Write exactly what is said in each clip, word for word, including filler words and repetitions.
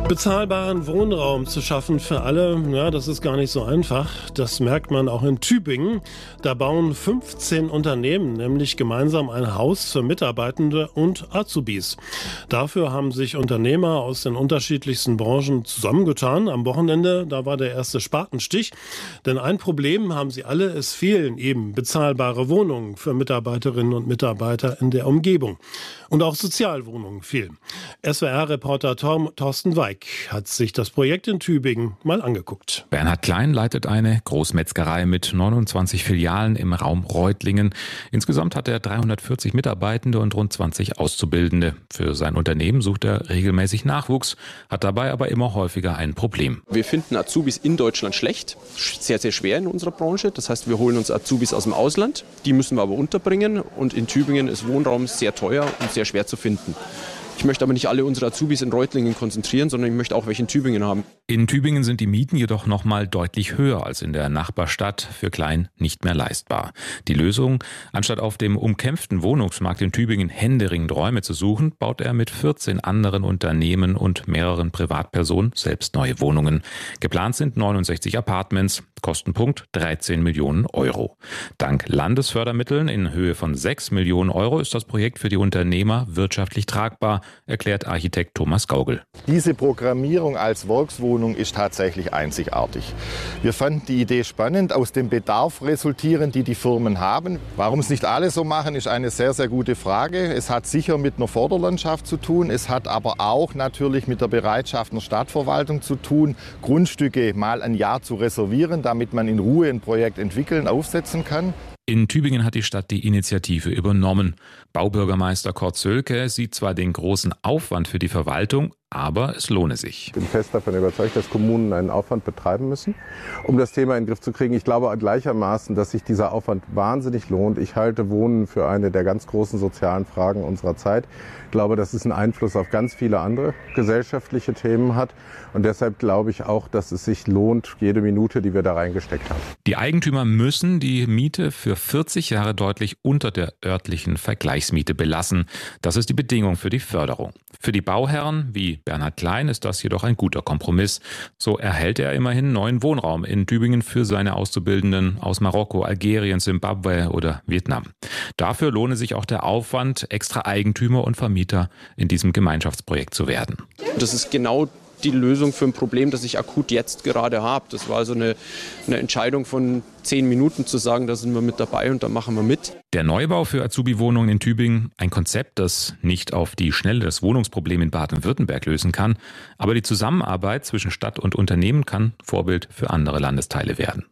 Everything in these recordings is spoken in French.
Bezahlbaren Wohnraum zu schaffen für alle, ja, das ist gar nicht so einfach. Das merkt man auch in Tübingen. Da bauen fünfzehn Unternehmen nämlich gemeinsam ein Haus für Mitarbeitende und Azubis. Dafür haben sich Unternehmer aus den unterschiedlichsten Branchen zusammengetan. Am Wochenende, da war der erste Spatenstich. Denn ein Problem haben sie alle, es fehlen eben bezahlbare Wohnungen für Mitarbeiterinnen und Mitarbeiter in der Umgebung. Und auch Sozialwohnungen fehlen. S W R-Reporter Thorsten Weig hat sich das Projekt in Tübingen mal angeguckt. Bernhard Klein leitet eine Großmetzgerei mit neunundzwanzig Filialen im Raum Reutlingen. Insgesamt hat er dreihundertvierzig Mitarbeitende und rund zwanzig Auszubildende. Für sein Unternehmen sucht er regelmäßig Nachwuchs, hat dabei aber immer häufiger ein Problem. Wir finden Azubis in Deutschland schlecht, sehr, sehr schwer in unserer Branche. Das heißt, wir holen uns Azubis aus dem Ausland, die müssen wir aber unterbringen. Und in Tübingen ist Wohnraum sehr teuer und sehr schwer zu finden. Ich möchte aber nicht alle unsere Azubis in Reutlingen konzentrieren, sondern ich möchte auch welche in Tübingen haben. In Tübingen sind die Mieten jedoch noch mal deutlich höher als in der Nachbarstadt, für Klein nicht mehr leistbar. Die Lösung: Anstatt auf dem umkämpften Wohnungsmarkt in Tübingen händeringend Räume zu suchen, baut er mit vierzehn anderen Unternehmen und mehreren Privatpersonen selbst neue Wohnungen. Geplant sind neunundsechzig Apartments, Kostenpunkt dreizehn Millionen Euro. Dank Landesfördermitteln in Höhe von sechs Millionen Euro ist das Projekt für die Unternehmer wirtschaftlich tragbar, erklärt Architekt Thomas Gaugel. Diese Programmierung als Volkswohnung ist tatsächlich einzigartig. Wir fanden die Idee spannend, aus dem Bedarf resultierend, die die Firmen haben. Warum es nicht alle so machen, ist eine sehr, sehr gute Frage. Es hat sicher mit einer Vorderlandschaft zu tun. Es hat aber auch natürlich mit der Bereitschaft einer Stadtverwaltung zu tun, Grundstücke mal ein Jahr zu reservieren, damit man in Ruhe ein Projekt entwickeln, aufsetzen kann. In Tübingen hat die Stadt die Initiative übernommen. Baubürgermeister Kurt Sölke sieht zwar den großen Aufwand für die Verwaltung, aber es lohne sich. Ich bin fest davon überzeugt, dass Kommunen einen Aufwand betreiben müssen, um das Thema in den Griff zu kriegen. Ich glaube gleichermaßen, dass sich dieser Aufwand wahnsinnig lohnt. Ich halte Wohnen für eine der ganz großen sozialen Fragen unserer Zeit. Ich glaube, dass es einen Einfluss auf ganz viele andere gesellschaftliche Themen hat. Und deshalb glaube ich auch, dass es sich lohnt, jede Minute, die wir da reingesteckt haben. Die Eigentümer müssen die Miete für vierzig Jahre deutlich unter der örtlichen Vergleichsmiete belassen. Das ist die Bedingung für die Förderung. Für die Bauherren wie Bernhard Klein ist das jedoch ein guter Kompromiss. So erhält er immerhin neuen Wohnraum in Tübingen für seine Auszubildenden aus Marokko, Algerien, Simbabwe oder Vietnam. Dafür lohne sich auch der Aufwand, extra Eigentümer und Vermieter in diesem Gemeinschaftsprojekt zu werden. Das ist genau die Lösung für ein Problem, das ich akut jetzt gerade habe. Das war also eine, eine Entscheidung von zehn Minuten zu sagen, da sind wir mit dabei und da machen wir mit. Der Neubau für Azubi-Wohnungen in Tübingen, ein Konzept, das nicht auf die Schnelle das Wohnungsproblem in Baden-Württemberg lösen kann, aber die Zusammenarbeit zwischen Stadt und Unternehmen kann Vorbild für andere Landesteile werden.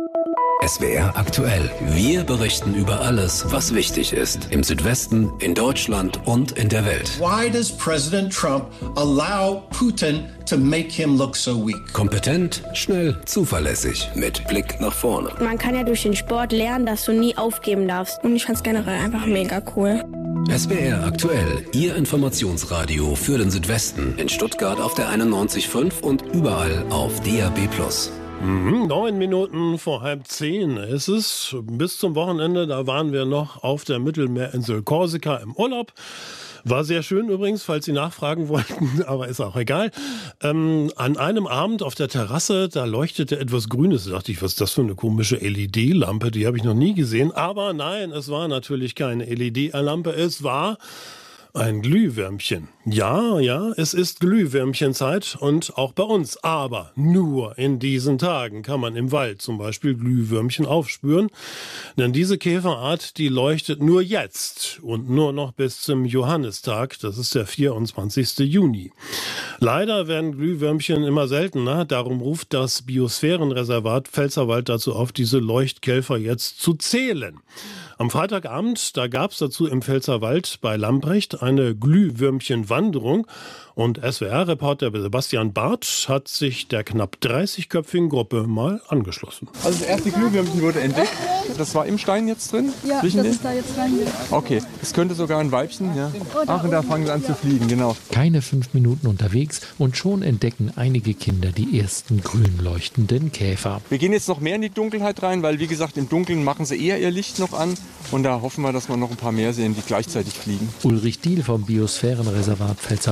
S W R aktuell. Wir berichten über alles, was wichtig ist. Im Südwesten, in Deutschland und in der Welt. Why does President Trump allow Putin to make him look so weak? Kompetent, schnell, zuverlässig, mit Blick nach vorne. Man kann ja durch den Sport lernen, dass du nie aufgeben darfst. Und ich fand's generell einfach mega cool. S W R aktuell. Ihr Informationsradio für den Südwesten. In Stuttgart auf der einundneunzig Komma fünf und überall auf D A B plus. Neun Minuten vor halb zehn ist es. Bis zum Wochenende, da waren wir noch auf der Mittelmeerinsel Korsika im Urlaub. War sehr schön übrigens, falls Sie nachfragen wollten, aber ist auch egal. Ähm, an einem Abend auf der Terrasse, da leuchtete etwas Grünes. Da dachte ich, was ist das für eine komische L E D-Lampe? Die habe ich noch nie gesehen. Aber nein, es war natürlich keine L E D-Lampe. Es war ein Glühwürmchen. Ja, ja, es ist Glühwürmchenzeit und auch bei uns. Aber nur in diesen Tagen kann man im Wald zum Beispiel Glühwürmchen aufspüren. Denn diese Käferart, die leuchtet nur jetzt und nur noch bis zum Johannistag. Das ist der vierundzwanzigste Juni. Leider werden Glühwürmchen immer seltener. Darum ruft das Biosphärenreservat Pfälzerwald dazu auf, diese Leuchtkäfer jetzt zu zählen. Am Freitagabend, da gab es dazu im Pfälzerwald bei Lambrecht eine Glühwürmchenwanderung. Und S W R-Reporter Sebastian Barth hat sich der knapp dreißigköpfigen Gruppe mal angeschlossen. Also das erste Glühwürmchen wurde entdeckt. Das war im Stein jetzt drin? Ja, das den? Ist da jetzt rein. Okay, es könnte sogar ein Weibchen. Ja. Ach, und da fangen sie an zu fliegen, genau. Keine fünf Minuten unterwegs und schon entdecken einige Kinder die ersten grün leuchtenden Käfer. Wir gehen jetzt noch mehr in die Dunkelheit rein, weil wie gesagt, im Dunkeln machen sie eher ihr Licht noch an. Und da hoffen wir, dass wir noch ein paar mehr sehen, die gleichzeitig fliegen. Ulrich Diehl vom Biosphärenreservat Pfälzerwald kennt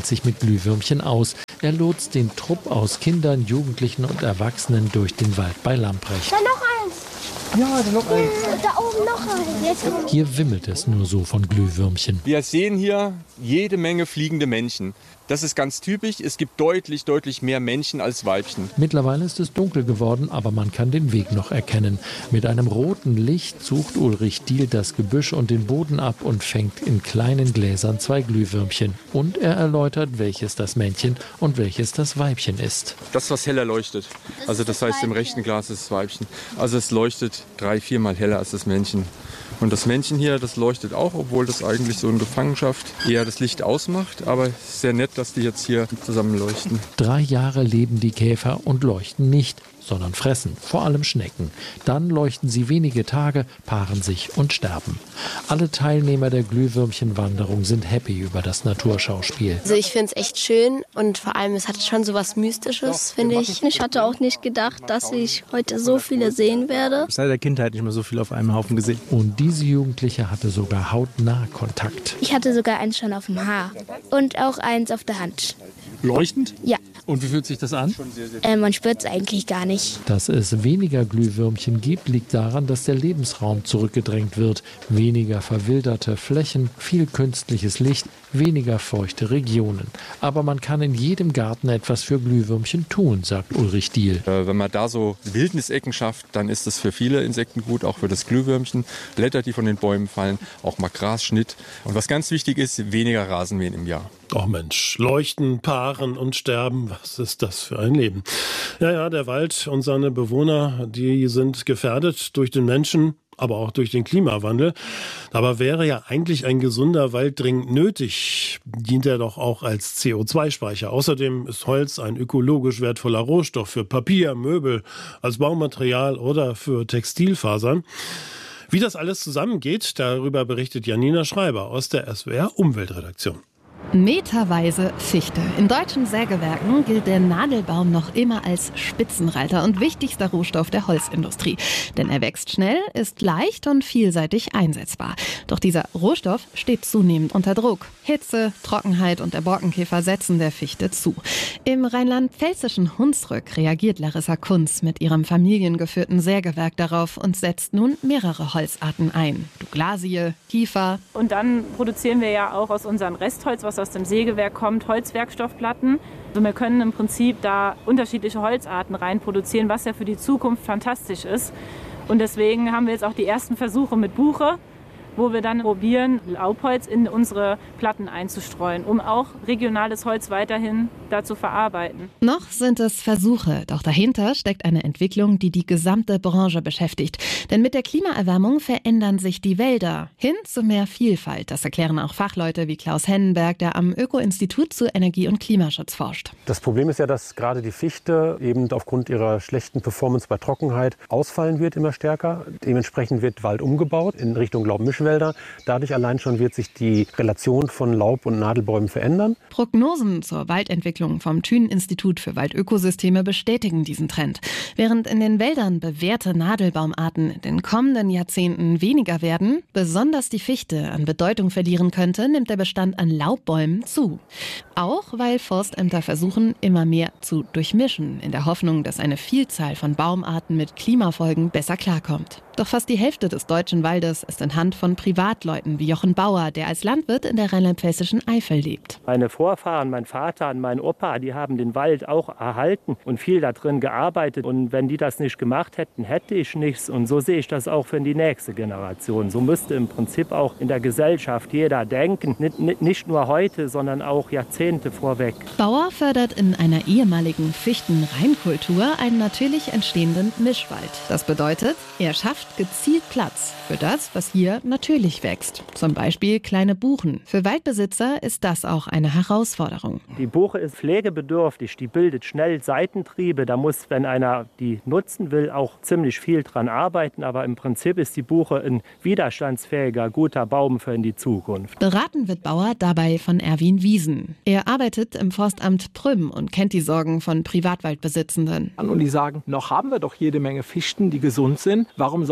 kennt sich mit Glühwürmchen aus. Er lotst den Trupp aus Kindern, Jugendlichen und Erwachsenen durch den Wald bei Lamprecht. Da noch eins. Ja, da noch eins. Da oben noch eins. Hier wimmelt es nur so von Glühwürmchen. Wir sehen hier jede Menge fliegende Männchen. Das ist ganz typisch. Es gibt deutlich, deutlich mehr Männchen als Weibchen. Mittlerweile ist es dunkel geworden, aber man kann den Weg noch erkennen. Mit einem roten Licht sucht Ulrich Diehl das Gebüsch und den Boden ab und fängt in kleinen Gläsern zwei Glühwürmchen. Und er erläutert, welches das Männchen und welches das Weibchen ist. Das, was heller leuchtet. Also das heißt, im rechten Glas ist das Weibchen. Also es leuchtet drei, viermal heller als das Männchen. Und das Männchen hier, das leuchtet auch, obwohl das eigentlich so in Gefangenschaft eher das Licht ausmacht. Aber sehr nett, dass die jetzt hier zusammen leuchten. Drei Jahre leben die Käfer und leuchten nicht, sondern fressen, vor allem Schnecken. Dann leuchten sie wenige Tage, paaren sich und sterben. Alle Teilnehmer der Glühwürmchenwanderung sind happy über das Naturschauspiel. Also ich finde es echt schön und vor allem, es hat schon so was Mystisches, finde ich. Ich hatte auch nicht gedacht, dass ich heute so viele sehen werde. Seit der Kindheit nicht mehr so viel auf einem Haufen gesehen. Und diese Jugendliche hatte sogar hautnah Kontakt. Ich hatte sogar eins schon auf dem Haar und auch eins auf der Hand. Leuchtend? Ja. Und wie fühlt sich das an? Äh, man spürt es eigentlich gar nicht. Dass es weniger Glühwürmchen gibt, liegt daran, dass der Lebensraum zurückgedrängt wird. Weniger verwilderte Flächen, viel künstliches Licht, weniger feuchte Regionen. Aber man kann in jedem Garten etwas für Glühwürmchen tun, sagt Ulrich Diehl. Äh, wenn man da so Wildnisecken schafft, dann ist das für viele Insekten gut, auch für das Glühwürmchen. Blätter, die von den Bäumen fallen, auch mal Grasschnitt. Und was ganz wichtig ist, weniger Rasenmähen im Jahr. Oh Mensch, leuchten, paaren und sterben, was ist das für ein Leben? Ja, ja, der Wald und seine Bewohner, die sind gefährdet durch den Menschen, aber auch durch den Klimawandel. Aber wäre ja eigentlich ein gesunder Wald dringend nötig, dient er doch auch als C O zwei Speicher. Außerdem ist Holz ein ökologisch wertvoller Rohstoff für Papier, Möbel, als Baumaterial oder für Textilfasern. Wie das alles zusammengeht, darüber berichtet Janina Schreiber aus der S W R Umweltredaktion. Meterweise Fichte. In deutschen Sägewerken gilt der Nadelbaum noch immer als Spitzenreiter und wichtigster Rohstoff der Holzindustrie. Denn er wächst schnell, ist leicht und vielseitig einsetzbar. Doch dieser Rohstoff steht zunehmend unter Druck. Hitze, Trockenheit und der Borkenkäfer setzen der Fichte zu. Im rheinland-pfälzischen Hunsrück reagiert Larissa Kunz mit ihrem familiengeführten Sägewerk darauf und setzt nun mehrere Holzarten ein. Douglasie, Kiefer. Und dann produzieren wir ja auch aus unserem Restholz, was aus dem Sägewerk kommt, Holzwerkstoffplatten. Also wir können im Prinzip da unterschiedliche Holzarten rein produzieren, was ja für die Zukunft fantastisch ist. Und deswegen haben wir jetzt auch die ersten Versuche mit Buche, wo wir dann probieren, Laubholz in unsere Platten einzustreuen, um auch regionales Holz weiterhin da zu verarbeiten. Noch sind es Versuche, doch dahinter steckt eine Entwicklung, die die gesamte Branche beschäftigt. Denn mit der Klimaerwärmung verändern sich die Wälder hin zu mehr Vielfalt. Das erklären auch Fachleute wie Klaus Hennenberg, der am Öko-Institut zu Energie- und Klimaschutz forscht. Das Problem ist ja, dass gerade die Fichte eben aufgrund ihrer schlechten Performance bei Trockenheit ausfallen wird immer stärker. Dementsprechend wird Wald umgebaut in Richtung Laubmischwälder. Dadurch allein schon wird sich die Relation von Laub- und Nadelbäumen verändern. Prognosen zur Waldentwicklung vom Thünen-Institut für Waldökosysteme bestätigen diesen Trend. Während in den Wäldern bewährte Nadelbaumarten in den kommenden Jahrzehnten weniger werden, besonders die Fichte an Bedeutung verlieren könnte, nimmt der Bestand an Laubbäumen zu. Auch weil Forstämter versuchen, immer mehr zu durchmischen, in der Hoffnung, dass eine Vielzahl von Baumarten mit Klimafolgen besser klarkommt. Doch fast die Hälfte des deutschen Waldes ist in Hand von Privatleuten wie Jochen Bauer, der als Landwirt in der rheinland-pfälzischen Eifel lebt. Meine Vorfahren, mein Vater und mein Opa, die haben den Wald auch erhalten und viel da drin gearbeitet. Und wenn die das nicht gemacht hätten, hätte ich nichts. Und so sehe ich das auch für die nächste Generation. So müsste im Prinzip auch in der Gesellschaft jeder denken. Nicht, nicht nur heute, sondern auch Jahrzehnte vorweg. Bauer fördert in einer ehemaligen Fichten-Reinkultur einen natürlich entstehenden Mischwald. Das bedeutet, er schafft gezielt Platz für das, was hier natürlich wächst. Zum Beispiel kleine Buchen. Für Waldbesitzer ist das auch eine Herausforderung. Die Buche ist pflegebedürftig, die bildet schnell Seitentriebe. Da muss, wenn einer die nutzen will, auch ziemlich viel dran arbeiten. Aber im Prinzip ist die Buche ein widerstandsfähiger, guter Baum für in die Zukunft. Beraten wird Bauer dabei von Erwin Wiesen. Er arbeitet im Forstamt Prüm und kennt die Sorgen von Privatwaldbesitzenden. Und die sagen, noch haben wir doch jede Menge Fichten, die gesund sind. Warum soll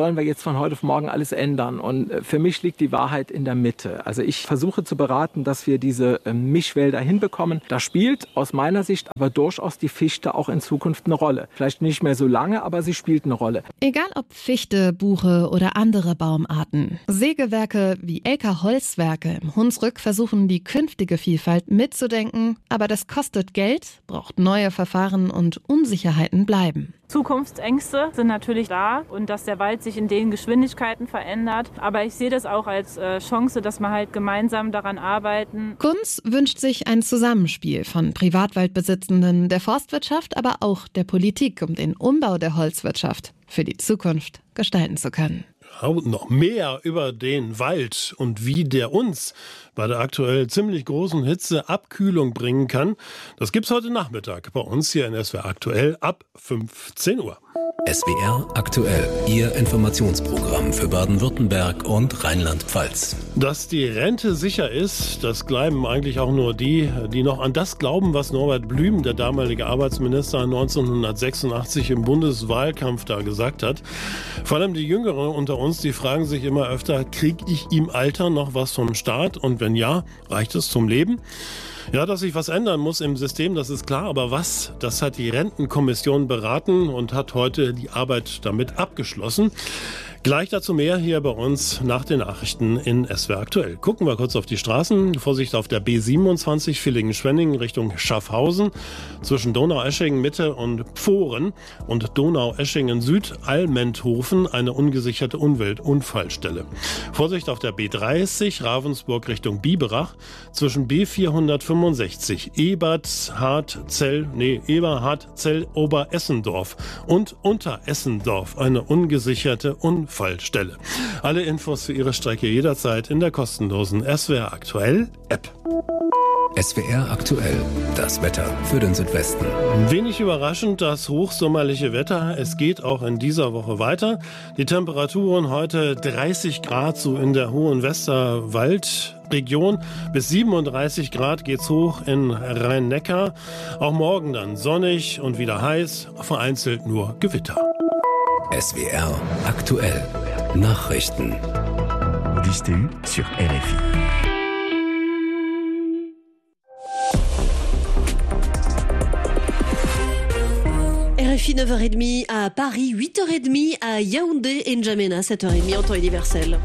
sollen wir jetzt von heute auf morgen alles ändern? Und für mich liegt die Wahrheit in der Mitte. Also ich versuche zu beraten, dass wir diese Mischwälder hinbekommen. Da spielt aus meiner Sicht aber durchaus die Fichte auch in Zukunft eine Rolle. Vielleicht nicht mehr so lange, aber sie spielt eine Rolle. Egal ob Fichte, Buche oder andere Baumarten. Sägewerke wie Elker Holzwerke im Hunsrück versuchen die künftige Vielfalt mitzudenken, aber das kostet Geld, braucht neue Verfahren und Unsicherheiten bleiben. Zukunftsängste sind natürlich da und dass der Wald sich in den Geschwindigkeiten verändert. Aber ich sehe das auch als äh, Chance, dass wir halt gemeinsam daran arbeiten. Kunz wünscht sich ein Zusammenspiel von Privatwaldbesitzenden, der Forstwirtschaft, aber auch der Politik, um den Umbau der Holzwirtschaft für die Zukunft gestalten zu können. Und noch mehr über den Wald und wie der uns bei der aktuell ziemlich großen Hitze Abkühlung bringen kann, das gibt's heute Nachmittag bei uns hier in S W R Aktuell ab fünfzehn Uhr. S W R Aktuell, Ihr Informationsprogramm für Baden-Württemberg und Rheinland-Pfalz. Dass die Rente sicher ist, das glauben eigentlich auch nur die, die noch an das glauben, was Norbert Blüm, der damalige Arbeitsminister, neunzehnhundertsechsundachtzig im Bundeswahlkampf da gesagt hat. Vor allem die Jüngeren unter uns, die fragen sich immer öfter, kriege ich im Alter noch was vom Staat? Und wenn ja, reicht es zum Leben? Ja, dass sich was ändern muss im System, das ist klar. Aber was, das hat die Rentenkommission beraten und hat heute die Arbeit damit abgeschlossen. Gleich dazu mehr hier bei uns nach den Nachrichten in S W R Aktuell. Gucken wir kurz auf die Straßen. Vorsicht auf der B siebenundzwanzig Villingen-Schwenningen Richtung Schaffhausen. Zwischen Donaueschingen Mitte und Pfohren und Donaueschingen Süd Allmenthofen eine ungesicherte Umweltunfallstelle. Vorsicht auf der B dreißig Ravensburg Richtung Biberach. Zwischen B vierhundertfünfundsechzig Eberhard-Zell, nee, Eberhard-Zell Oberessendorf und Unteressendorf eine ungesicherte Unfallstelle. Fallstelle. Alle Infos für Ihre Strecke jederzeit in der kostenlosen S W R Aktuell App. S W R Aktuell, das Wetter für den Südwesten. Wenig überraschend das hochsommerliche Wetter. Es geht auch in dieser Woche weiter. Die Temperaturen heute dreißig Grad so in der hohen Westerwaldregion. Bis siebenunddreißig Grad geht's hoch in Rhein-Neckar. Auch morgen dann sonnig und wieder heiß, vereinzelt nur Gewitter. S W R Aktuell Nachrichten. Auguste U sur R F I. R F I neuf heures trente à Paris, huit heures trente à Yaoundé et N'Djamena, sept heures trente en temps universel.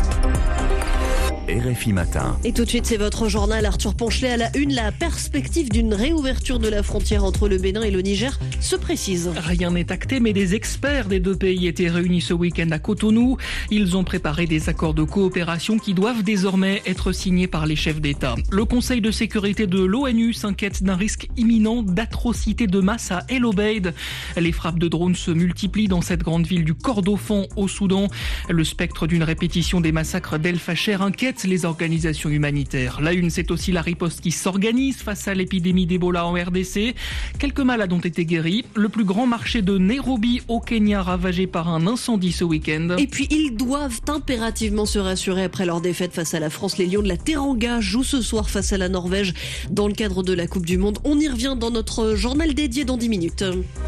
R F I Matin. Et tout de suite, c'est votre journal. Arthur Ponchelet à la une. La perspective d'une réouverture de la frontière entre le Bénin et le Niger se précise. Rien n'est acté, mais des experts des deux pays étaient réunis ce week-end à Cotonou. Ils ont préparé des accords de coopération qui doivent désormais être signés par les chefs d'État. Le Conseil de sécurité de l'ONU s'inquiète d'un risque imminent d'atrocités de masse à El Obeid. Les frappes de drones se multiplient dans cette grande ville du Kordofan au Soudan. Le spectre d'une répétition des massacres d'El Facher inquiète les organisations humanitaires. La une, c'est aussi la riposte qui s'organise face à l'épidémie d'Ebola en R D C. Quelques malades ont été guéris. Le plus grand marché de Nairobi au Kenya ravagé par un incendie ce week-end. Et puis ils doivent impérativement se rassurer après leur défaite face à la France. Les Lions de la Teranga jouent ce soir face à la Norvège dans le cadre de la Coupe du Monde. On y revient dans notre journal dédié dans dix minutes.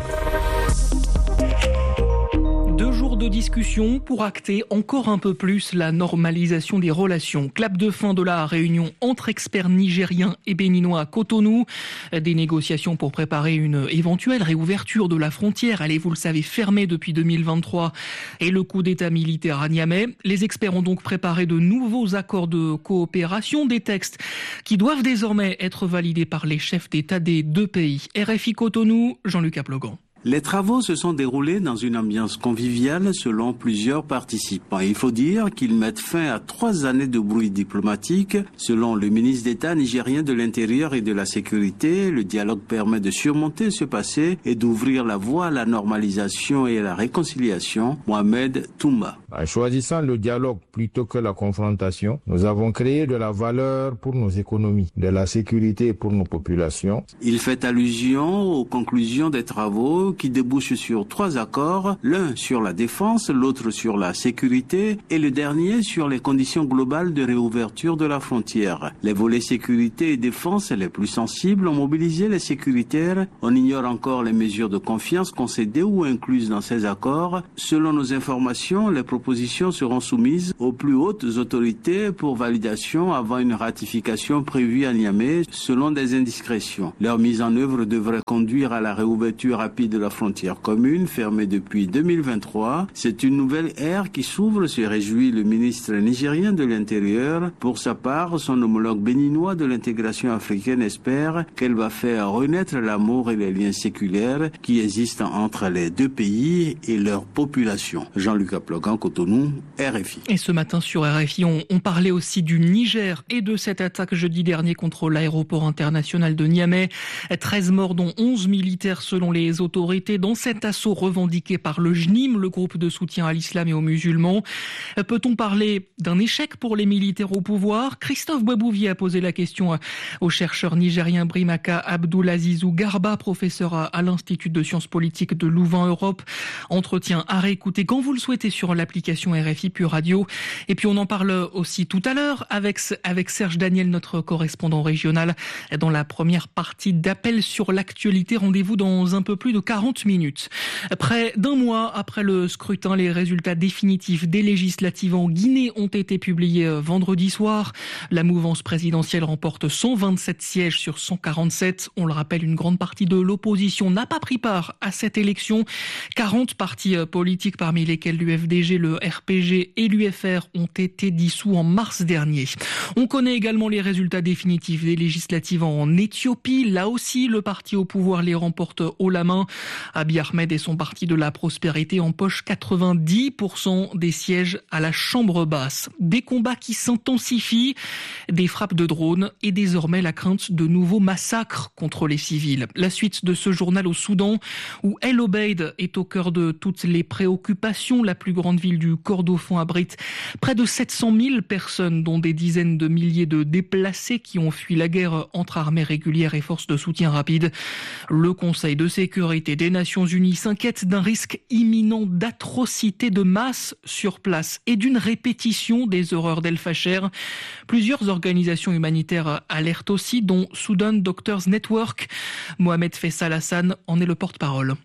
Deux jours de discussion pour acter encore un peu plus la normalisation des relations. Clap de fin de la réunion entre experts nigériens et béninois à Cotonou. Des négociations pour préparer une éventuelle réouverture de la frontière. Elle est, vous le savez, fermée depuis deux mille vingt-trois. Et le coup d'état militaire à Niamey. Les experts ont donc préparé de nouveaux accords de coopération. Des textes qui doivent désormais être validés par les chefs d'État des deux pays. R F I Cotonou, Jean-Luc Aplogan. Les travaux se sont déroulés dans une ambiance conviviale selon plusieurs participants. Il faut dire qu'ils mettent fin à trois années de bruit diplomatique. Selon le ministre d'État nigérien de l'Intérieur et de la Sécurité, le dialogue permet de surmonter ce passé et d'ouvrir la voie à la normalisation et à la réconciliation. Mohamed Toumba. En choisissant le dialogue plutôt que la confrontation, nous avons créé de la valeur pour nos économies, de la sécurité pour nos populations. Il fait allusion aux conclusions des travaux qui débouchent sur trois accords, l'un sur la défense, l'autre sur la sécurité et le dernier sur les conditions globales de réouverture de la frontière. Les volets sécurité et défense les plus sensibles ont mobilisé les sécuritaires. On ignore encore les mesures de confiance concédées ou incluses dans ces accords. Selon nos informations, les propositions seront soumises aux plus hautes autorités pour validation avant une ratification prévue à Niamey, selon des indiscrétions. Leur mise en œuvre devrait conduire à la réouverture rapide de la frontière commune, fermée depuis deux mille vingt-trois. C'est une nouvelle ère qui s'ouvre, se réjouit le ministre nigérien de l'Intérieur. Pour sa part, son homologue béninois de l'intégration africaine espère qu'elle va faire renaître l'amour et les liens séculaires qui existent entre les deux pays et leur population. Jean-Luc Aplogan, Cotonou, R F I. Et ce matin sur R F I, on, on parlait aussi du Niger et de cette attaque jeudi dernier contre l'aéroport international de Niamey. treize morts dont onze militaires selon les autorités dans cet assaut revendiqué par le J N I M, le groupe de soutien à l'islam et aux musulmans. Peut-on parler d'un échec pour les militaires au pouvoir ? Christophe Boisbouvier a posé la question au chercheur nigérien Brimaka Abdoulazizou Garba, professeur à l'Institut de sciences politiques de Louvain-Europe. Entretien à réécouter quand vous le souhaitez sur l'application R F I Pure Radio. Et puis on en parle aussi tout à l'heure avec, avec Serge Daniel, notre correspondant régional, dans la première partie d'Appel sur l'actualité. Rendez-vous dans un peu plus de quarante minutes. Près d'un mois après le scrutin, les résultats définitifs des législatives en Guinée ont été publiés vendredi soir. La mouvance présidentielle remporte cent vingt-sept sièges sur cent quarante-sept. On le rappelle, une grande partie de l'opposition n'a pas pris part à cette élection. quarante partis politiques, parmi lesquels l'U F D G, le R P G et l'U F R, ont été dissous en mars dernier. On connaît également les résultats définitifs des législatives en Éthiopie. Là aussi, le parti au pouvoir les remporte haut la main. Abiy Ahmed et son parti de la prospérité empochent quatre-vingt-dix pour cent des sièges à la Chambre basse. Des combats qui s'intensifient, des frappes de drones et désormais la crainte de nouveaux massacres contre les civils. La suite de ce journal au Soudan, où El Obeid est au cœur de toutes les préoccupations. La plus grande ville du Kordofan abrite près de sept cent mille personnes, dont des dizaines de milliers de déplacés qui ont fui la guerre entre armées régulières et forces de soutien rapide. Le Conseil de sécurité des Nations Unies s'inquiète d'un risque imminent d'atrocités de masse sur place et d'une répétition des horreurs d'El-Fasher. Plusieurs organisations humanitaires alertent aussi, dont Sudan Doctors Network. Mohamed Faisal Hassan en est le porte-parole.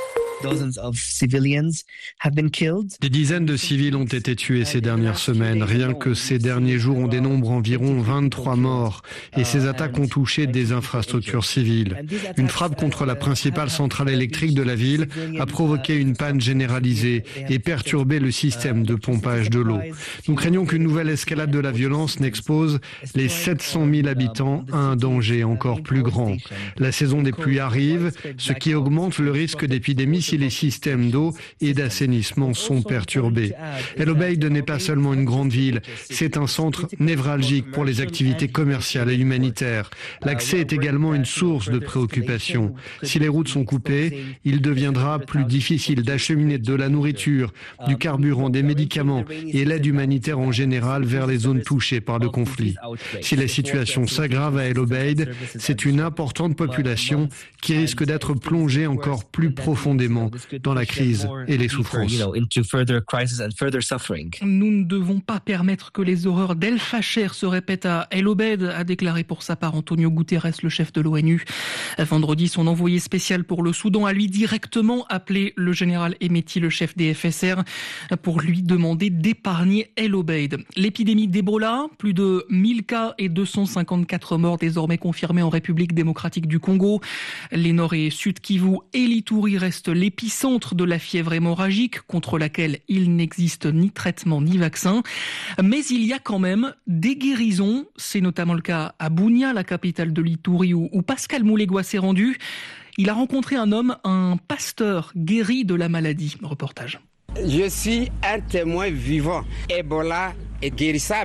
Des dizaines de civils ont été tués ces dernières semaines. Rien que ces derniers jours, on dénombre environ vingt-trois morts. Et ces attaques ont touché des infrastructures civiles. Une frappe contre la principale centrale électrique de la ville a provoqué une panne généralisée et perturbé le système de pompage de l'eau. Nous craignons qu'une nouvelle escalade de la violence n'expose les sept cent mille habitants à un danger encore plus grand. La saison des pluies arrive, ce qui augmente le risque d'épidémie si les systèmes d'eau et d'assainissement sont perturbés. El Obeid n'est pas seulement une grande ville, c'est un centre névralgique pour les activités commerciales et humanitaires. L'accès est également une source de préoccupation. Si les routes sont coupées, il deviendra plus difficile d'acheminer de la nourriture, du carburant, des médicaments et l'aide humanitaire en général vers les zones touchées par le conflit. Si la situation s'aggrave à El Obeid, c'est une importante population qui risque d'être plongée encore plus profondément dans la crise et les souffrances. Nous ne devons pas permettre que les horreurs d'El-Fasher se répètent à El Obeid, a déclaré pour sa part Antonio Guterres, le chef de l'ONU. Vendredi, son envoyé spécial pour le Soudan a lui directement appelé le général Hemeti, le chef des F S R, pour lui demander d'épargner El Obeid. L'épidémie d'Ebola, plus de mille cas et deux cent cinquante-quatre morts désormais confirmés en République démocratique du Congo. Les Nord et Sud Kivu et l'Ituri restent l'épicentre de la fièvre hémorragique contre laquelle il n'existe ni traitement ni vaccin. Mais il y a quand même des guérisons. C'est notamment le cas à Bunia, la capitale de l'Ituri, où, où Pascal Moulegua s'est rendu. Il a rencontré un homme, un pasteur guéri de la maladie. Reportage. Je suis un témoin vivant. Ebola est guérissable.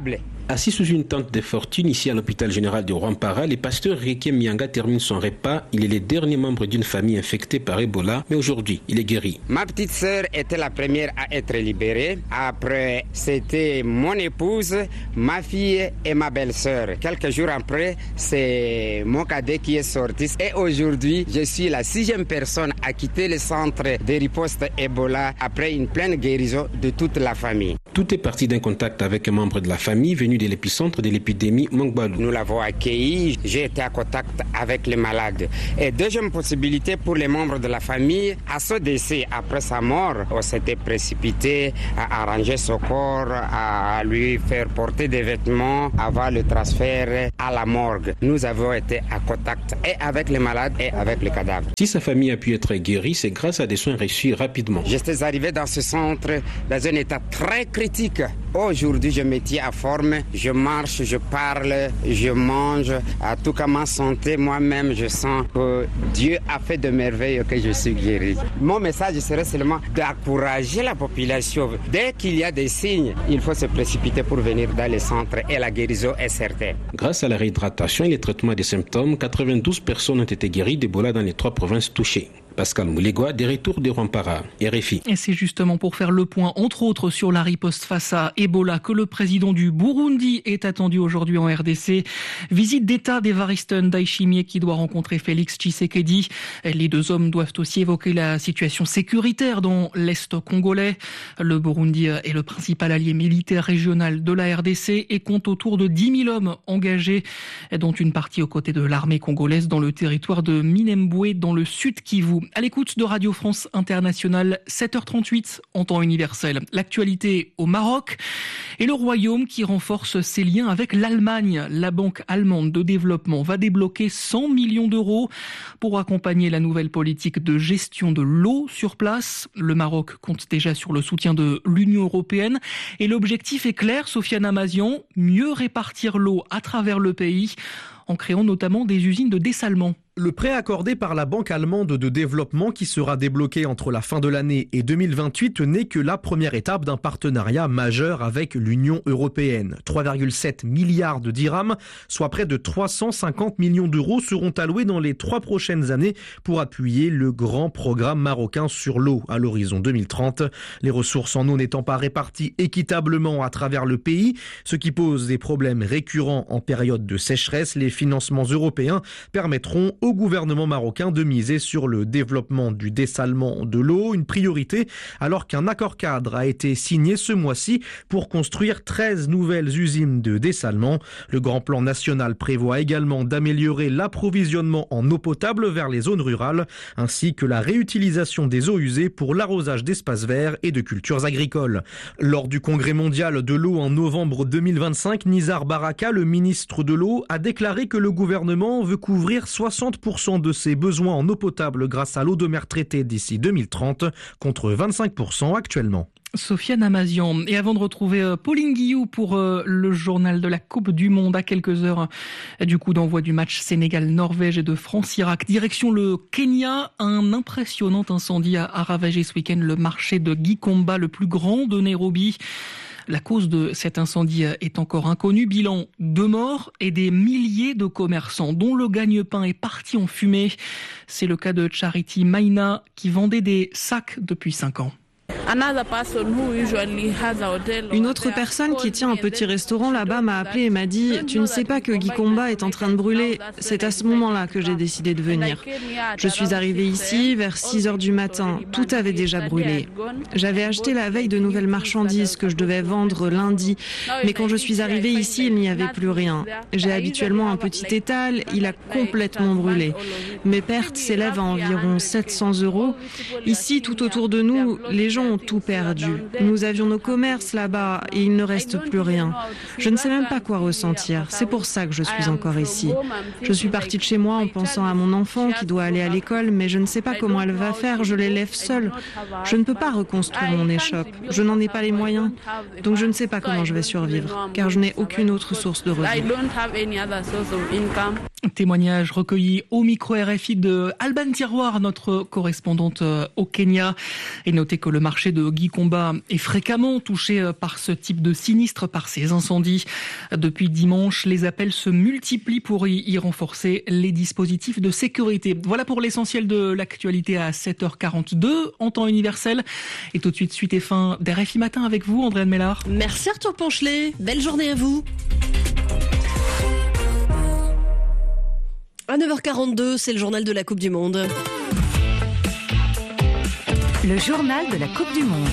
Assis sous une tente de fortune ici à l'hôpital général de Rwampara, le pasteur Rieke Mianga termine son repas. Il est le dernier membre d'une famille infectée par Ebola, mais aujourd'hui, il est guéri. Ma petite sœur était la première à être libérée. Après, c'était mon épouse, ma fille et ma belle-sœur. Quelques jours après, c'est mon cadet qui est sorti. Et aujourd'hui, je suis la sixième personne à quitter le centre de riposte Ebola après une pleine guérison de toute la famille. Tout est parti d'un contact avec un membre de la famille venu de l'épicentre de l'épidémie Mongbalou. Nous l'avons accueilli, j'ai été en contact avec les malades. Et deuxième possibilité pour les membres de la famille, à ce décès, après sa mort, on s'était précipité à arranger son corps, à lui faire porter des vêtements avant le transfert à la morgue. Nous avons été en contact et avec les malades et avec les cadavres. Si sa famille a pu être guérie, c'est grâce à des soins reçus rapidement. J'étais arrivé dans ce centre dans un état très critique. Aujourd'hui, je me tiens à forme, je marche, je parle, je mange. À tout cas, ma santé, moi-même, je sens que Dieu a fait de merveilles et que je suis guéri. Mon message serait seulement d'encourager la population. Dès qu'il y a des signes, il faut se précipiter pour venir dans les centres et la guérison est certaine. Grâce à la réhydratation et le traitement des symptômes, quatre-vingt-douze personnes ont été guéries d'Ebola dans les trois provinces touchées. Pascal Moulegua, des retours de Rwampara, R F I. Et c'est justement pour faire le point, entre autres, sur la riposte face à Ebola que le président du Burundi est attendu aujourd'hui en R D C. Visite d'État d'Evariste Ndayishimiye qui doit rencontrer Félix Tshisekedi. Les deux hommes doivent aussi évoquer la situation sécuritaire dans l'Est congolais. Le Burundi est le principal allié militaire régional de la R D C et compte autour de dix mille hommes engagés, dont une partie aux côtés de l'armée congolaise dans le territoire de Minembwe, dans le sud Kivu. À l'écoute de Radio France Internationale, sept heures trente-huit en temps universel. L'actualité au Maroc et le Royaume qui renforce ses liens avec l'Allemagne. La Banque allemande de développement va débloquer cent millions d'euros pour accompagner la nouvelle politique de gestion de l'eau sur place. Le Maroc compte déjà sur le soutien de l'Union européenne et l'objectif est clair, Sofiane Amazian, mieux répartir l'eau à travers le pays en créant notamment des usines de dessalement. Le prêt accordé par la Banque allemande de développement qui sera débloqué entre la fin de l'année et deux mille vingt-huit n'est que la première étape d'un partenariat majeur avec l'Union européenne. trois virgule sept milliards de dirhams, soit près de trois cent cinquante millions d'euros seront alloués dans les trois prochaines années pour appuyer le grand programme marocain sur l'eau à l'horizon deux mille trente. Les ressources en eau n'étant pas réparties équitablement à travers le pays, ce qui pose des problèmes récurrents en période de sécheresse, les financements européens permettront au gouvernement marocain de miser sur le développement du dessalement de l'eau, une priorité alors qu'un accord cadre a été signé ce mois-ci pour construire treize nouvelles usines de dessalement. Le grand plan national prévoit également d'améliorer l'approvisionnement en eau potable vers les zones rurales ainsi que la réutilisation des eaux usées pour l'arrosage d'espaces verts et de cultures agricoles. Lors du congrès mondial de l'eau en novembre deux mille vingt-cinq, Nizar Baraka, le ministre de l'eau, a déclaré que le gouvernement veut couvrir soixante pour cent de ses besoins en eau potable grâce à l'eau de mer traitée d'ici deux mille trente, contre vingt-cinq pour cent actuellement. Sofiane Amazian. Et avant de retrouver Pauline Guillou pour le journal de la Coupe du Monde à quelques heures du coup d'envoi du match Sénégal-Norvège et de France-Irak, direction le Kenya. Un impressionnant incendie a ravagé ce week-end le marché de Gikomba, le plus grand de Nairobi. La cause de cet incendie est encore inconnue. Bilan, deux morts et des milliers de commerçants dont le gagne-pain est parti en fumée. C'est le cas de Charity Maina qui vendait des sacs depuis cinq ans. Une autre personne qui tient un petit restaurant là-bas m'a appelé et m'a dit « Tu ne sais pas que Gikomba est en train de brûler ?» C'est à ce moment-là que j'ai décidé de venir. Je suis arrivée ici vers six heures du matin. Tout avait déjà brûlé. J'avais acheté la veille de nouvelles marchandises que je devais vendre lundi. Mais quand je suis arrivée ici, il n'y avait plus rien. J'ai habituellement un petit étal. Il a complètement brûlé. Mes pertes s'élèvent à environ sept cents euros. Ici, tout autour de nous, les gens ont tout perdu. Nous avions nos commerces là-bas et il ne reste plus rien. Je ne sais même pas quoi ressentir. C'est pour ça que je suis encore ici. Je suis partie de chez moi en pensant à mon enfant qui doit aller à l'école, mais je ne sais pas comment elle va faire. Je l'élève seule. Je ne peux pas reconstruire mon échoppe. Je n'en ai pas les moyens. Donc je ne sais pas comment je vais survivre, car je n'ai aucune autre source de revenus. Témoignage recueilli au micro R F I de Alban Tiroir, notre correspondante au Kenya. Et notez que le marché de Gicomba est fréquemment touché par ce type de sinistre, par ces incendies. Depuis dimanche, les appels se multiplient pour y renforcer les dispositifs de sécurité. Voilà pour l'essentiel de l'actualité à sept heures quarante-deux en temps universel. Et tout de suite, suite et fin d'R F I Matin avec vous, Andréane Mellard. Merci Arthur Ponchelet. Belle journée à vous. À neuf heures quarante-deux, c'est le journal de la Coupe du Monde. Le journal de la Coupe du Monde.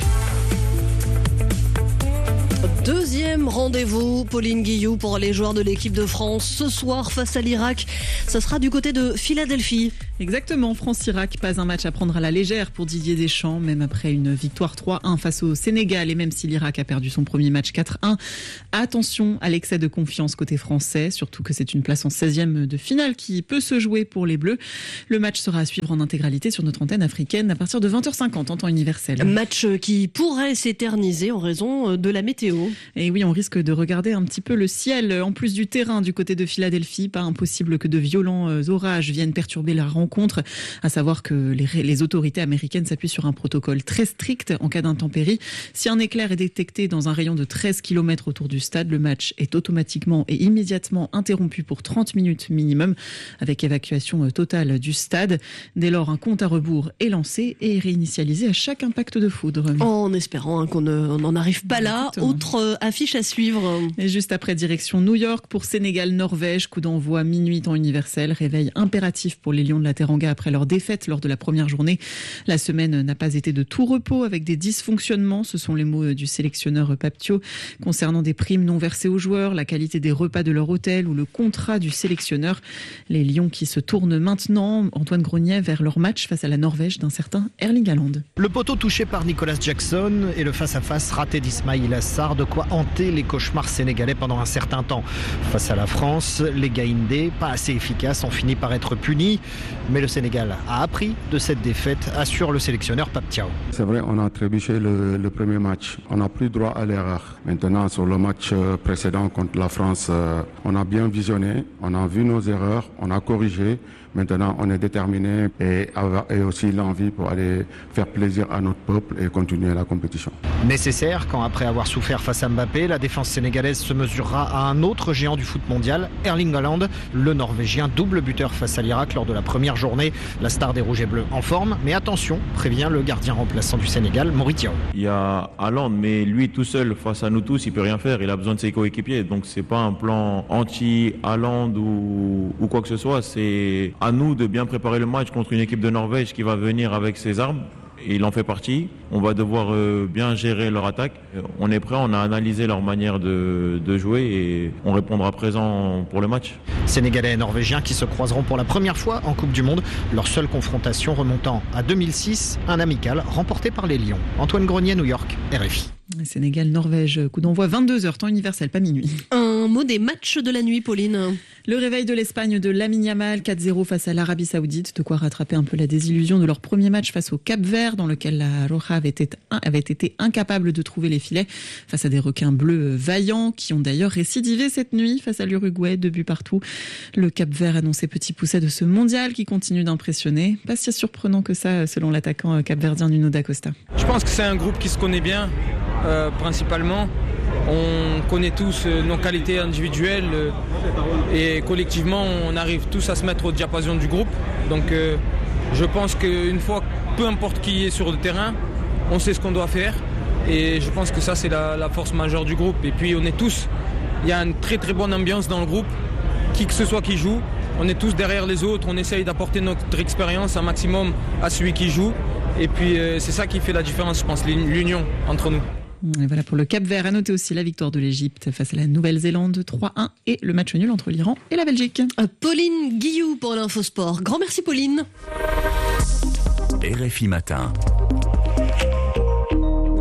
Deuxième rendez-vous, Pauline Guillou, pour les joueurs de l'équipe de France ce soir face à l'Irak. Ça sera du côté de Philadelphie. Exactement, France-Irak, pas un match à prendre à la légère pour Didier Deschamps, même après une victoire trois un face au Sénégal et même si l'Irak a perdu son premier match quatre un. Attention à l'excès de confiance côté français, surtout que c'est une place en seizième de finale qui peut se jouer pour les Bleus. Le match sera à suivre en intégralité sur notre antenne africaine à partir de vingt heures cinquante en temps universel. Match qui pourrait s'éterniser en raison de la météo. Et oui, on risque de regarder un petit peu le ciel en plus du terrain du côté de Philadelphie. Pas impossible que de violents orages viennent perturber la rencontre. À savoir que les, les autorités américaines s'appuient sur un protocole très strict en cas d'intempérie. Si un éclair est détecté dans un rayon de treize kilomètres autour du stade, le match est automatiquement et immédiatement interrompu pour trente minutes minimum, avec évacuation totale du stade. Dès lors, un compte à rebours est lancé et réinitialisé à chaque impact de foudre. En espérant hein, qu'on n'en arrive pas là. Exactement. Autre affiche à suivre. Et juste après, direction New York pour Sénégal-Norvège. Coup d'envoi minuit temps universel. Réveil impératif pour les Lions de la Teranga après leur défaite lors de la première journée. La semaine n'a pas été de tout repos avec des dysfonctionnements. Ce sont les mots du sélectionneur Paptio concernant des primes non versées aux joueurs, la qualité des repas de leur hôtel ou le contrat du sélectionneur. Les Lions qui se tournent maintenant, Antoine Grenier, vers leur match face à la Norvège d'un certain Erling Haaland. Le poteau touché par Nicolas Jackson et le face-à-face raté d'Ismaïl Assar, de quoi hanter les cauchemars sénégalais pendant un certain temps. Face à la France, les Gaïndés, pas assez efficaces, ont fini par être punis. Mais le Sénégal a appris de cette défaite, assure le sélectionneur Paptio. C'est vrai, on a trébuché le, le premier match. On n'a plus droit à l'erreur. Maintenant, sur le match précédent contre la France, on a bien visionné, on a vu nos erreurs, on a corrigé. Maintenant, on est déterminé et, et aussi l'envie pour aller faire plaisir à notre peuple et continuer la compétition. Nécessaire quand, après avoir souffert face à Mbappé, la défense sénégalaise se mesurera à un autre géant du foot mondial, Erling Haaland, le Norvégien, double buteur face à l'Irak lors de la première journée. La star des Rouges et Bleus en forme, mais attention, prévient le gardien remplaçant du Sénégal, Maury. Il y a Haaland, mais lui tout seul, face à nous tous, il peut rien faire. Il a besoin de ses coéquipiers. Donc c'est pas un plan anti-Haaland ou, ou quoi que ce soit. C'est à nous de bien préparer le match contre une équipe de Norvège qui va venir avec ses armes. Et il en fait partie. On va devoir euh, bien gérer leur attaque. On est prêt, on a analysé leur manière de, de jouer et on répondra présent pour le match. Sénégalais et Norvégiens qui se croiseront pour la première fois en Coupe du Monde. Leur seule confrontation remontant à deux mille six, un amical remporté par les Lions. Antoine Grenier, New York, R F I. Sénégal-Norvège, coup d'envoi vingt-deux heures, temps universel, pas minuit. Un mot des matchs de la nuit, Pauline. Le réveil de l'Espagne de Lamine Yamal, quatre zéro face à l'Arabie Saoudite, de quoi rattraper un peu la désillusion de leur premier match face au Cap-Vert, dans lequel la Roja avait été, avait été incapable de trouver les filets face à des requins bleus vaillants, qui ont d'ailleurs récidivé cette nuit face à l'Uruguay, deux buts partout. Le Cap-Vert annonçait petit pousset de ce mondial qui continue d'impressionner. Pas si surprenant que ça, selon l'attaquant capverdien Nuno da Costa. Je pense que c'est un groupe qui se connaît bien. Euh, principalement, on connaît tous euh, nos qualités individuelles euh, et collectivement on arrive tous à se mettre au diapason du groupe. Donc euh, je pense qu'une fois, peu importe qui est sur le terrain, on sait ce qu'on doit faire et je pense que ça c'est la, la force majeure du groupe. Et puis on est tous, il y a une très très bonne ambiance dans le groupe, qui que ce soit qui joue, on est tous derrière les autres, on essaye d'apporter notre expérience un maximum à celui qui joue et puis euh, c'est ça qui fait la différence, je pense, l'union entre nous. Et voilà pour le Cap-Vert. À noter aussi la victoire de l'Égypte face à la Nouvelle-Zélande trois un et le match nul entre l'Iran et la Belgique. Pauline Guillou pour l'Infosport. Grand merci Pauline. R F I Matin.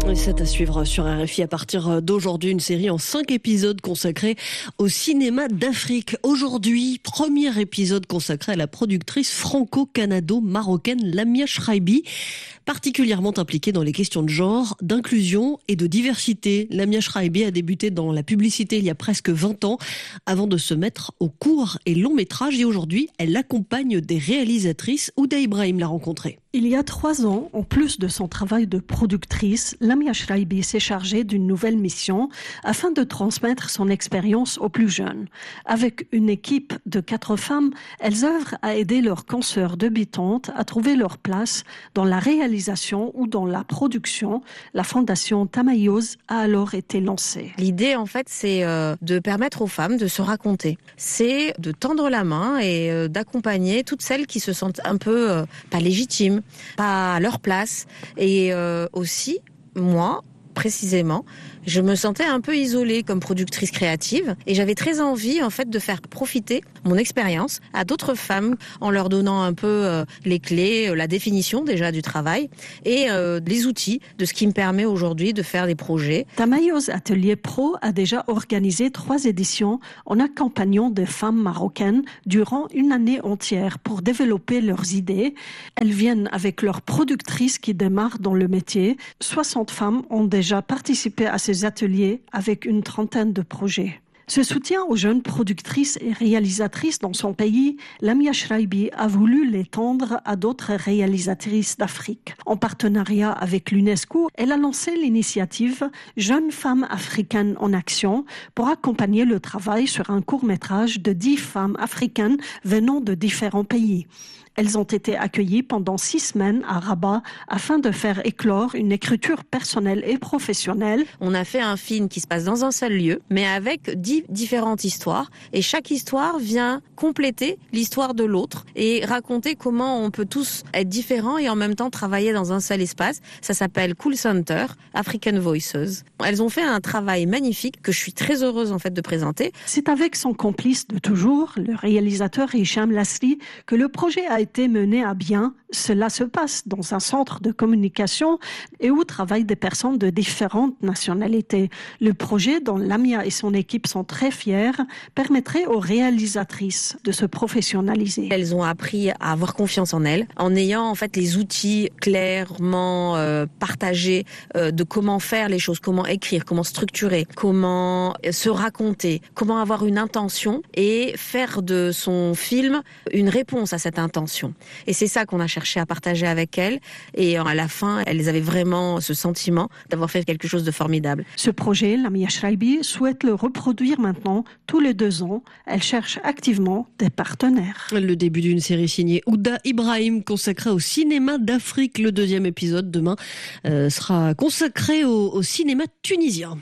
Et c'est à suivre sur R F I à partir d'aujourd'hui, une série en cinq épisodes consacrée au cinéma d'Afrique. Aujourd'hui, premier épisode consacré à la productrice franco-canado-marocaine Lamia Shraibi, particulièrement impliquée dans les questions de genre, d'inclusion et de diversité. Lamia Shraibi a débuté dans la publicité il y a presque vingt ans avant de se mettre au court et long métrage. Et aujourd'hui, elle accompagne des réalisatrices. Ouda Ibrahim l'a rencontrée. Il y a trois ans, en plus de son travail de productrice, Lamia Shraibi s'est chargée d'une nouvelle mission afin de transmettre son expérience aux plus jeunes. Avec une équipe de quatre femmes, elles œuvrent à aider leurs consoeurs débutantes à trouver leur place dans la réalisation ou dans la production. La fondation Tamayoz a alors été lancée. L'idée, en fait, c'est euh, de permettre aux femmes de se raconter. C'est de tendre la main et euh, d'accompagner toutes celles qui se sentent un peu euh, pas légitimes, pas à leur place. Et euh, aussi, moi, précisément, je me sentais un peu isolée comme productrice créative et j'avais très envie en fait de faire profiter mon expérience à d'autres femmes en leur donnant un peu euh, les clés, euh, la définition déjà du travail et euh, les outils de ce qui me permet aujourd'hui de faire des projets. Tamayoz Atelier Pro a déjà organisé trois éditions en accompagnant des femmes marocaines durant une année entière pour développer leurs idées. Elles viennent avec leurs productrices qui démarrent dans le métier. soixante femmes ont déjà participé à ces ateliers avec une trentaine de projets. Ce soutien aux jeunes productrices et réalisatrices dans son pays, Lamia Shraibi a voulu l'étendre à d'autres réalisatrices d'Afrique. En partenariat avec l'UNESCO, elle a lancé l'initiative Jeunes femmes africaines en action pour accompagner le travail sur un court-métrage de dix femmes africaines venant de différents pays. Elles ont été accueillies pendant six semaines à Rabat afin de faire éclore une écriture personnelle et professionnelle. On a fait un film qui se passe dans un seul lieu, mais avec dix différentes histoires. Et chaque histoire vient compléter l'histoire de l'autre et raconter comment on peut tous être différents et en même temps travailler dans un seul espace. Ça s'appelle Cool Center, African Voices. Elles ont fait un travail magnifique que je suis très heureuse en fait de présenter. C'est avec son complice de toujours, le réalisateur Hicham Lasri, que le projet a été mené à bien. Cela se passe dans un centre de communication et où travaillent des personnes de différentes nationalités. Le projet, dont Lamia et son équipe sont très fiers, permettrait aux réalisatrices de se professionnaliser. Elles ont appris à avoir confiance en elles, en ayant en fait les outils clairement euh, partagés euh, de comment faire les choses, comment écrire, comment structurer, comment se raconter, comment avoir une intention et faire de son film une réponse à cette intention. Et c'est ça qu'on a cherché à partager avec elles. Et à la fin, elles avaient vraiment ce sentiment d'avoir fait quelque chose de formidable. Ce projet, Lamia Shraibi souhaite le reproduire maintenant tous les deux ans. Elle cherche activement des partenaires. Le début d'une série signée Ouda Ibrahim consacrée au cinéma d'Afrique. Le deuxième épisode demain euh, sera consacré au, au cinéma tunisien.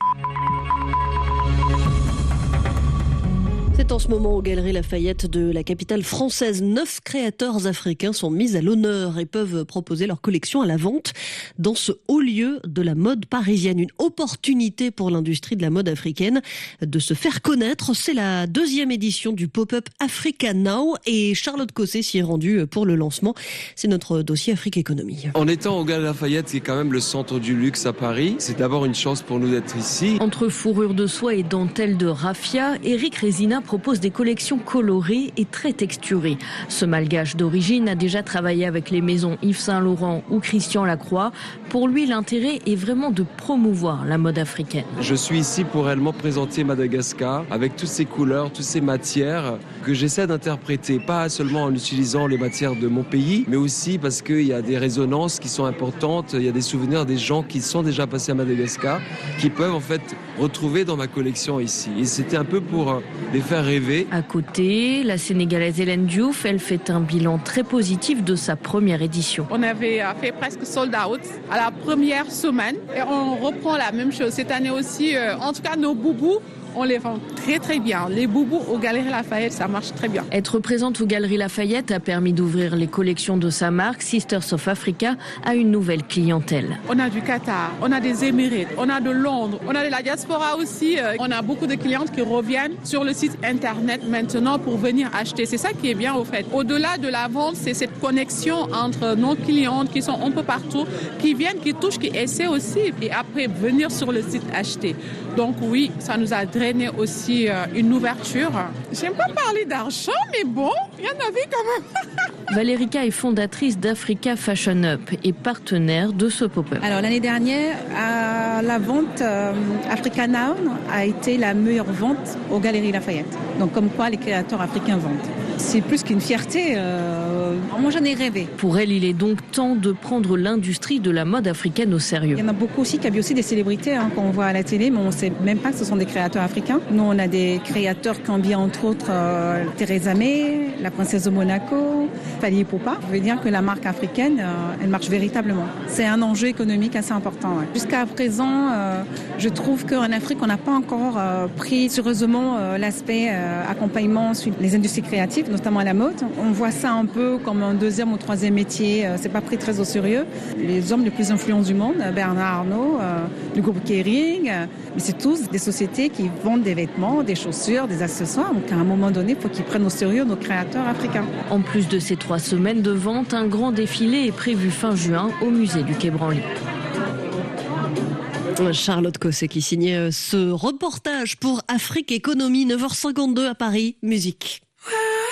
C'est en ce moment aux Galeries Lafayette de la capitale française. Neuf créateurs africains sont mis à l'honneur et peuvent proposer leur collection à la vente dans ce haut lieu de la mode parisienne. Une opportunité pour l'industrie de la mode africaine de se faire connaître. C'est la deuxième édition du pop-up Africa Now et Charlotte Cosset s'y est rendue pour le lancement. C'est notre dossier Afrique Économie. En étant aux Galeries Lafayette, qui est quand même le centre du luxe à Paris, c'est d'abord une chance pour nous d'être ici. Entre fourrure de soie et dentelle de raffia, Eric Resina propose des collections colorées et très texturées. Ce malgache d'origine a déjà travaillé avec les maisons Yves Saint Laurent ou Christian Lacroix. Pour lui, l'intérêt est vraiment de promouvoir la mode africaine. Je suis ici pour réellement présenter Madagascar avec toutes ces couleurs, toutes ces matières que j'essaie d'interpréter, pas seulement en utilisant les matières de mon pays, mais aussi parce qu'il y a des résonances qui sont importantes, il y a des souvenirs des gens qui sont déjà passés à Madagascar, qui peuvent en fait retrouver dans ma collection ici. Et c'était un peu pour les faire rêver. À côté, la Sénégalaise Hélène Diouf, elle fait un bilan très positif de sa première édition. On avait fait presque sold out à la première semaine et on reprend la même chose cette année aussi. En tout cas, nos boubous on les vend très très bien. Les boubous aux Galeries Lafayette, ça marche très bien. Être présente aux Galeries Lafayette a permis d'ouvrir les collections de sa marque Sisters of Africa à une nouvelle clientèle. On a du Qatar, on a des Émirats, on a de Londres, on a de la diaspora aussi. On a beaucoup de clientes qui reviennent sur le site internet maintenant pour venir acheter. C'est ça qui est bien au fait. Au-delà de la vente, c'est cette connexion entre nos clientes qui sont un peu partout, qui viennent, qui touchent, qui essaient aussi et après venir sur le site acheter. Donc oui, ça nous a drainé aussi une ouverture. J'aime pas parler d'argent, mais bon, il y en avait quand même. Valerica est fondatrice d'Africa Fashion Up et partenaire de ce pop-up. Alors l'année dernière, à la vente, euh, Africa Now a été la meilleure vente aux Galeries Lafayette. Donc comme quoi les créateurs africains vendent. C'est plus qu'une fierté. Euh, moi, j'en ai rêvé. Pour elle, il est donc temps de prendre l'industrie de la mode africaine au sérieux. Il y en a beaucoup aussi qui habillent aussi des célébrités hein, qu'on voit à la télé, mais on ne sait même pas que ce sont des créateurs africains. Nous, on a des créateurs qui habillent entre autres euh, Theresa May, la princesse de Monaco, Fally Ipupa. Je veux dire que la marque africaine, euh, elle marche véritablement. C'est un enjeu économique assez important. Ouais. Jusqu'à présent, euh, je trouve qu'en Afrique, on n'a pas encore euh, pris sérieusement euh, l'aspect euh, accompagnement sur les industries créatives, notamment à la mode. On voit ça un peu comme un deuxième ou troisième métier. C'est pas pris très au sérieux. Les hommes les plus influents du monde, Bernard Arnault, euh, le groupe Kering, euh, mais c'est tous des sociétés qui vendent des vêtements, des chaussures, des accessoires. Donc à un moment donné, il faut qu'ils prennent au sérieux nos créateurs africains. En plus de ces trois semaines de vente, un grand défilé est prévu fin juin au musée du Quai Branly. Charlotte Cosset qui signait ce reportage pour Afrique Économie, neuf heures cinquante-deux à Paris. Musique.